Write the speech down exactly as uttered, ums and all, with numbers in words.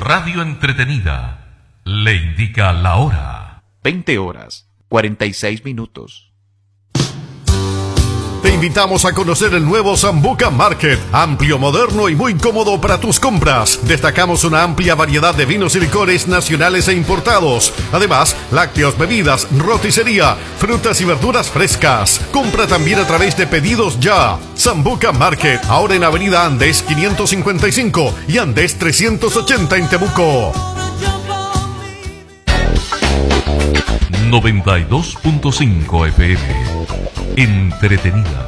Radio Entretenida le indica la hora. veinte horas, cuarenta y seis minutos. Te invitamos a conocer el nuevo Sambuca Market, amplio, moderno y muy cómodo para tus compras. Destacamos una amplia variedad de vinos y licores nacionales e importados. Además, lácteos, bebidas, roticería, frutas y verduras frescas. Compra también a través de Pedidos Ya. Sambuca Market, ahora en Avenida Andes quinientos cincuenta y cinco y Andes trescientos ochenta en Temuco. noventa y dos punto cinco F M. Entretenida.